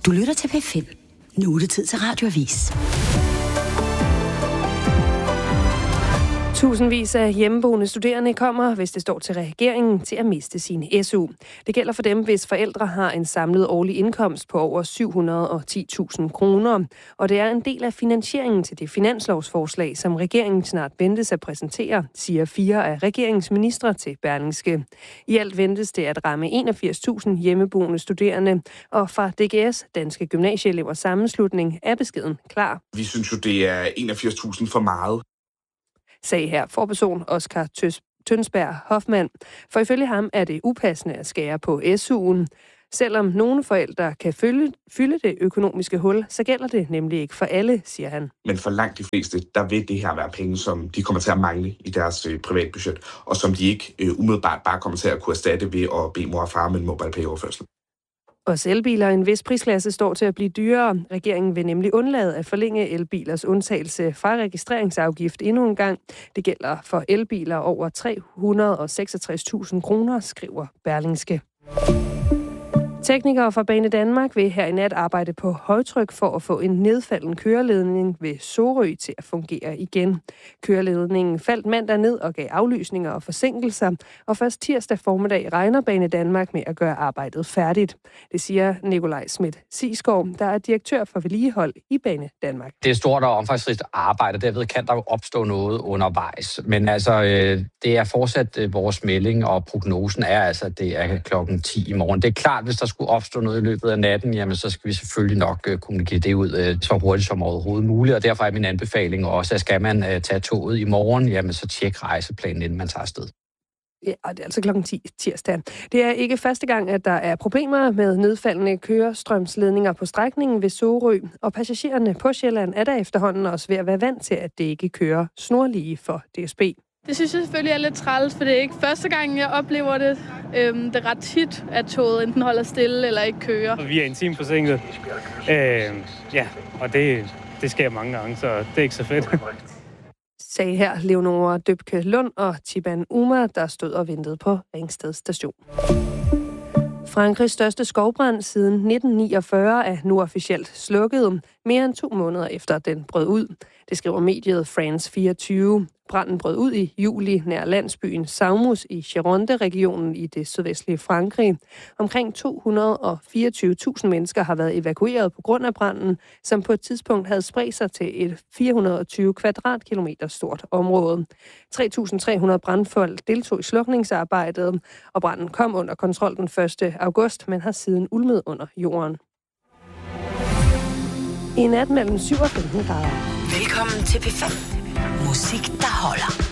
Du lytter til P5. Nu er det tid til Radioavis. Tusindvis af hjemmeboende studerende kommer, hvis det står til regeringen, til at miste sin SU. Det gælder for dem, hvis forældre har en samlet årlig indkomst på over 710.000 kroner. Og det er en del af finansieringen til det finanslovsforslag, som regeringen snart ventes at præsentere, siger 4 af regeringens ministre til Berlingske. I alt ventes det at ramme 81.000 hjemmeboende studerende, og fra DGS, Danske Gymnasieelevers Sammenslutning, er beskeden klar. Vi synes jo, det er 81.000 for meget. Sagde her forperson Oscar Tønsberg Hoffmann. For ifølge ham er det upassende at skære på SU'en. Selvom nogle forældre kan fylde det økonomiske hul, så gælder det nemlig ikke for alle, siger han. Men for langt de fleste, der vil det her være penge, som de kommer til at mangle i deres privatbudget, og som de ikke umiddelbart bare kommer til at kunne erstatte ved at bede mor og far med en MobilePay-overførsel. Også elbiler i en vis prisklasse står til at blive dyrere. Regeringen vil nemlig undlade at forlænge elbilers undtagelse fra registreringsafgift endnu en gang. Det gælder for elbiler over 366.000 kroner, skriver Berlingske. Teknikere fra Banedanmark vil her i nat arbejde på højtryk for at få en nedfalden køreledning ved Sorø til at fungere igen. Køreledningen faldt mandag ned og gav aflysninger og forsinkelser, og først tirsdag formiddag regner Banedanmark med at gøre arbejdet færdigt. Det siger Nikolaj Schmidt-Sigsgaard, der er direktør for vedligehold i Banedanmark. Det er stort og omfangsrigt arbejde, derved kan der jo opstå noget undervejs. Men altså, det er fortsat vores melding, og prognosen er altså, at det er klokken 10 i morgen. Det er klart, hvis der skulle opstå noget i løbet af natten, jamen så skal vi selvfølgelig nok kommunikere det ud så hurtigt som overhovedet muligt, og derfor er min anbefaling også, at skal man tage toget i morgen, jamen så tjek rejseplanen, inden man tager afsted. Ja, det er altså klokken 10 tirsdag. Det er ikke første gang, at der er problemer med nedfaldende kørestrømsledninger på strækningen ved Sorø, og passagererne på Sjælland er der efterhånden også ved at være vant til, at det ikke kører snorlige for DSB. Det synes jeg selvfølgelig er lidt træls, for det er ikke første gang, jeg oplever det. Det er ret tit, at toget enten holder stille eller ikke kører. Vi er en time forsinket, og det sker mange gange, så det er ikke så fedt. Sagde her Leonora Døbke Lund og Tiban Umar, der stod og ventede på Ringsted station. Frankrigs største skovbrand siden 1949 er nu officielt slukket, mere end 2 måneder efter den brød ud. Det skriver mediet France 24. Branden brød ud i juli nær landsbyen Saumus i Gironde-regionen i det sydvestlige Frankrig. Omkring 224.000 mennesker har været evakueret på grund af branden, som på et tidspunkt havde spredt sig til et 420 kvadratkilometer stort område. 3.300 brandfolk deltog i slukningsarbejdet, og branden kom under kontrol den 1. august, men har siden ulmet under jorden. I nat mellem 7 og 15 grader. Velkommen til P5. Musik, der holder.